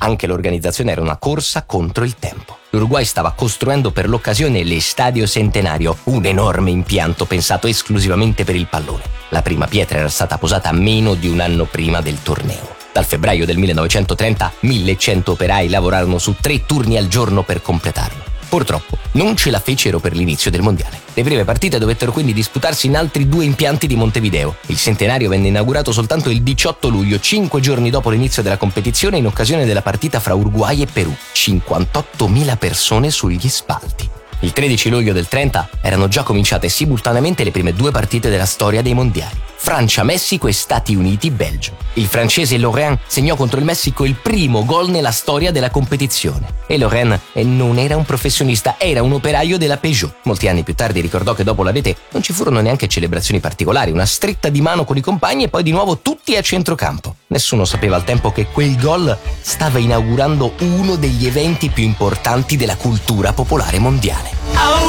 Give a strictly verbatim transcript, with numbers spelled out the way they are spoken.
Anche l'organizzazione era una corsa contro il tempo. L'Uruguay stava costruendo per l'occasione l'Estadio Centenario, un enorme impianto pensato esclusivamente per il pallone. La prima pietra era stata posata meno di un anno prima del torneo. Dal febbraio del millenovecentotrenta, millecento operai lavorarono su tre turni al giorno per completarlo. Purtroppo non ce la fecero per l'inizio del mondiale. Le prime partite dovettero quindi disputarsi in altri due impianti di Montevideo. Il centenario venne inaugurato soltanto il diciotto luglio, cinque giorni dopo l'inizio della competizione, in occasione della partita fra Uruguay e Perù. cinquantottomila persone sugli spalti. Il tredici luglio del trenta erano già cominciate simultaneamente le prime due partite della storia dei mondiali. Francia, Messico e Stati Uniti, Belgio. Il francese Laurent segnò contro il Messico il primo gol nella storia della competizione. E Laurent non era un professionista, era un operaio della Peugeot. Molti anni più tardi ricordò che dopo la rete non ci furono neanche celebrazioni particolari, una stretta di mano con i compagni e poi di nuovo tutti a centrocampo. Nessuno sapeva al tempo che quel gol stava inaugurando uno degli eventi più importanti della cultura popolare mondiale.